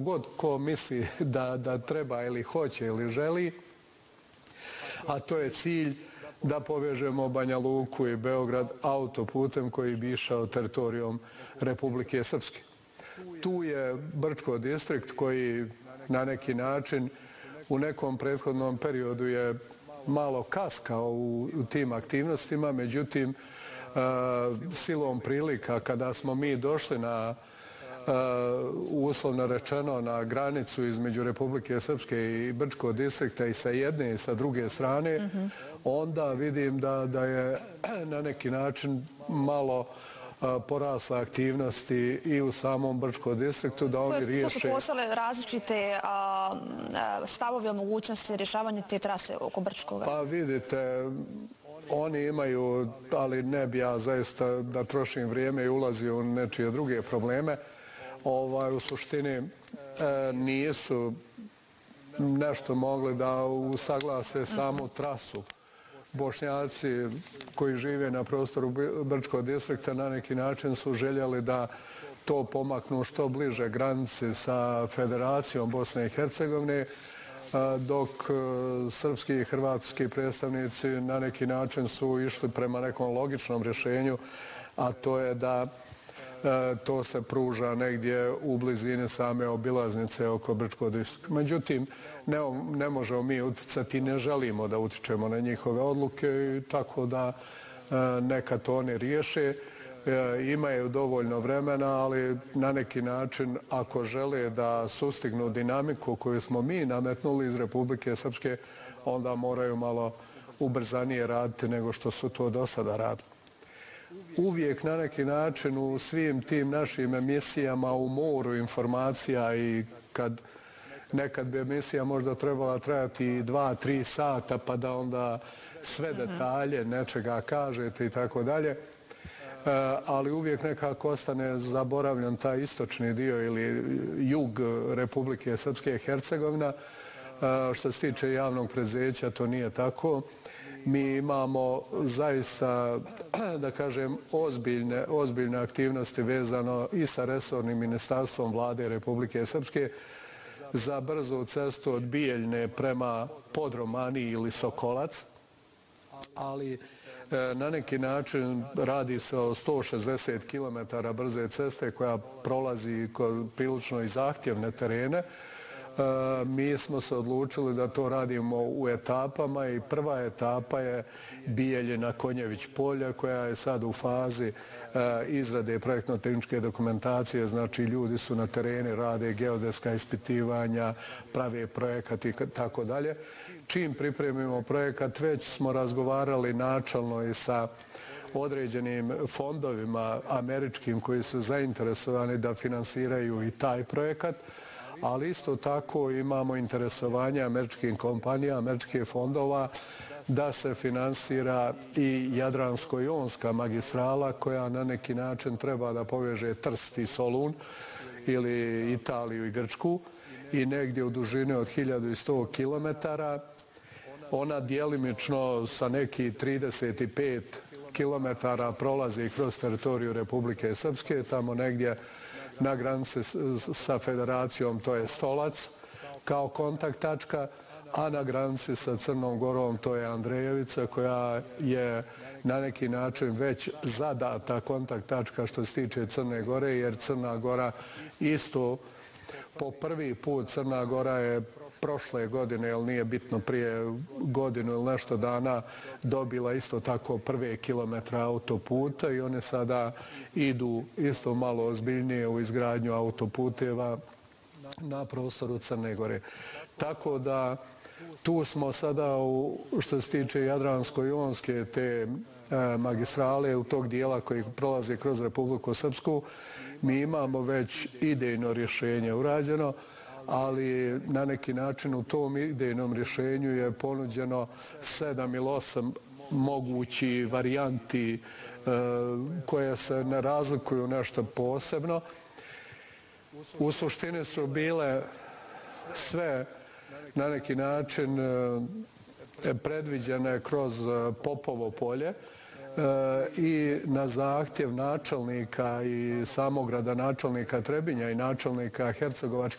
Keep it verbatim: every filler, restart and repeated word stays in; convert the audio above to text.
god ko misli da, da treba ili hoće ili želi, a to je cilj da povežemo Banja Luku i Beograd autoputem koji bi išao teritorijom Republike Srpske. Tu je Brčko distrikt koji na neki način u nekom prethodnom periodu je malo kaskao u tim aktivnostima, međutim, silom prilika kada smo mi došli na uslovno rečeno na granicu između Republike Srpske i Brčkog distrikta i sa jedne i sa druge strane, onda vidim da, da je na neki način malo porasla aktivnosti i u samom Brčkom distriktu da oni riješe... To su postale različite stavove o mogućnosti rješavanja te trase oko Brčkoga. Pa vidite, oni imaju, ali ne bi ja zaista da trošim vrijeme i ulazio u nečije druge probleme, ovaj, u suštini e, nisu nešto mogli da usaglase samu trasu. Bošnjaci koji žive na prostoru Brčkog distrikta na neki način su željeli da to pomaknu što bliže granici sa Federacijom Bosne i Hercegovine, dok srpski i hrvatski predstavnici na neki način su išli prema nekom logičnom rješenju, a to je da to se pruža negdje u blizini same obilaznice oko Brčkog distrikta. Međutim, ne, ne možemo mi utjecati, ne želimo da utičemo na njihove odluke i tako da neka to oni riješe. Imaju dovoljno vremena, ali na neki način ako žele da sustignu dinamiku koju smo mi nametnuli iz Republike Srpske, onda moraju malo ubrzanije raditi nego što su to do sada radili. Uvijek na neki način u svim tim našim emisijama u moru informacija i kad nekad bi emisija možda trebala trajati dva, tri sata pa da onda sve detalje nečega kažete i tako dalje, ali uvijek nekako ostane zaboravljen taj istočni dio ili jug Republike Srpske i Hercegovina. Što se tiče javnog preduzeća, to nije tako. Mi imamo zaista, da kažem, ozbiljne, ozbiljne aktivnosti vezano i sa resornim ministarstvom vlade Republike Srpske za brzu cestu od Bijeljne prema Podromani ili Sokolac, ali na neki način radi se o sto šezdeset kilometara brze ceste koja prolazi prilično i zahtjevne terene. Mi smo se odlučili da to radimo u etapama i prva etapa je Bijeljina Konjević polje koja je sad u fazi izrade projektno-tehničke dokumentacije, znači ljudi su na tereni, rade geodetska ispitivanja, prave projekat i tako dalje. Čim pripremimo projekat, već smo razgovarali načalno i sa određenim fondovima američkim koji su zainteresovani da finansiraju i taj projekat, ali isto tako imamo interesovanje američkih kompanija, američkih fondova da se finansira i Jadransko-jonska magistrala koja na neki način treba da poveže Trst i Solun ili Italiju i Grčku i negdje u dužini od hiljadu sto kilometara. Ona dijelimično sa neki trideset pet kilometara prolazi kroz teritoriju Republike Srpske, tamo negdje na granici sa Federacijom, to je Stolac kao kontakt tačka, a na granici sa Crnom Gorom to je Andrejevica koja je na neki način već zadata kontakt tačka što se tiče Crne Gore, jer Crna Gora isto po prvi put Crna Gora je prošle godine, jer nije bitno prije godinu ili nešto dana, dobila isto tako prve kilometre autoputa i one sada idu isto malo ozbiljnije u izgradnju autoputeva na prostoru Crne Gore. Tako da tu smo sada, u, što se tiče Jadransko-jonske te magistrale u tog dijela koji prolazi kroz Republiku Srpsku, mi imamo već idejno rješenje urađeno, ali na neki način u tom idejnom rješenju je ponuđeno sedam ili osam mogući varijanti koje se ne razlikuju nešto posebno. U suštini su bile sve na neki način predviđene kroz Popovo polje i na zahtjev načelnika i samog gradonačelnika Trebinja i načelnika Hercegovačke